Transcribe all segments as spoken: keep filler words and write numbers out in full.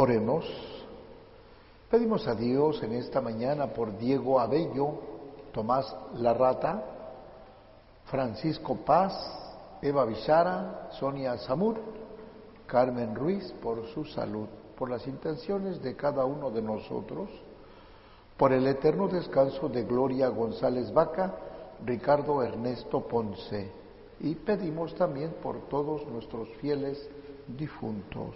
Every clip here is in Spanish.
Oremos. Pedimos a Dios en esta mañana por Diego Abello, Tomás Larrata, Francisco Paz, Eva Bichara, Sonia Zamur, Carmen Ruiz, por su salud, por las intenciones de cada uno de nosotros, por el eterno descanso de Gloria González Vaca, Ricardo Ernesto Ponce, y pedimos también por todos nuestros fieles difuntos.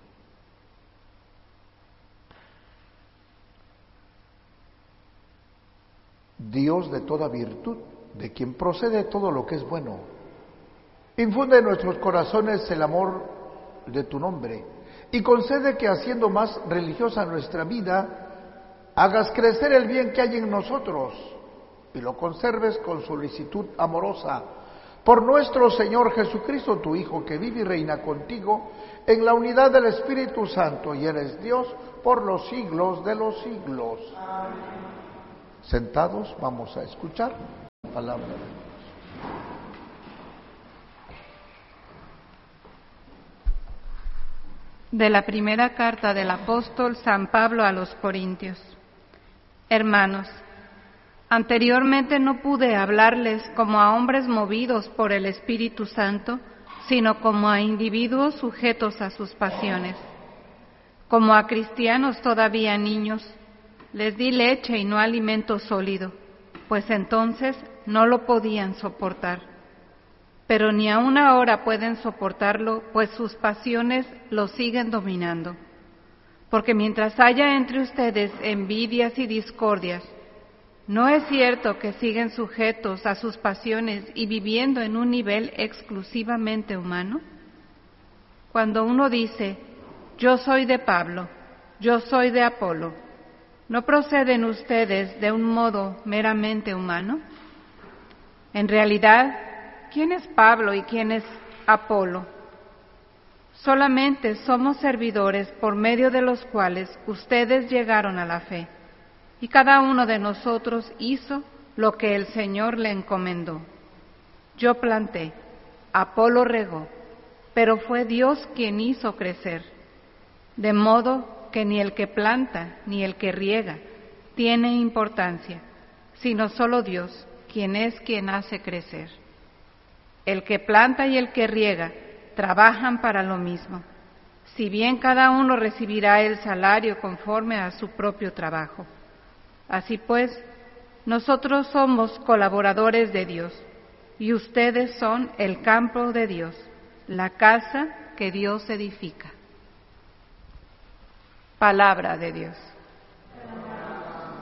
Dios de toda virtud, de quien procede todo lo que es bueno, infunde en nuestros corazones el amor de tu nombre y concede que, haciendo más religiosa nuestra vida, hagas crecer el bien que hay en nosotros y lo conserves con solicitud amorosa por nuestro Señor Jesucristo, tu Hijo, que vive y reina contigo en la unidad del Espíritu Santo y eres Dios por los siglos de los siglos. Amén. Sentados, vamos a escuchar la palabra de Dios. De la primera carta del apóstol San Pablo a los Corintios. Hermanos, anteriormente no pude hablarles como a hombres movidos por el Espíritu Santo, sino como a individuos sujetos a sus pasiones. Como a cristianos todavía niños, les di leche y no alimento sólido, pues entonces no lo podían soportar. Pero ni aún ahora pueden soportarlo, pues sus pasiones los siguen dominando. Porque mientras haya entre ustedes envidias y discordias, ¿no es cierto que siguen sujetos a sus pasiones y viviendo en un nivel exclusivamente humano? Cuando uno dice, yo soy de Pablo, yo soy de Apolo, ¿no proceden ustedes de un modo meramente humano? En realidad, ¿quién es Pablo y quién es Apolo? Solamente somos servidores por medio de los cuales ustedes llegaron a la fe, y cada uno de nosotros hizo lo que el Señor le encomendó. Yo planté, Apolo regó, pero fue Dios quien hizo crecer, de modo que ni el que planta ni el que riega tiene importancia, sino solo Dios, quien es quien hace crecer. El que planta y el que riega trabajan para lo mismo, si bien cada uno recibirá el salario conforme a su propio trabajo. Así pues, nosotros somos colaboradores de Dios, y ustedes son el campo de Dios, la casa que Dios edifica. Palabra de Dios.